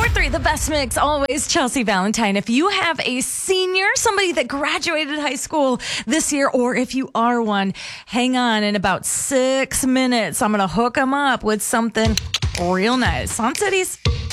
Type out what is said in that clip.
94.3, the best mix, always Chelsea Valentine. If you have a senior, somebody that graduated high school this year, or if you are one, hang on. In about 6 minutes, I'm going to hook them up with something real nice on Cities.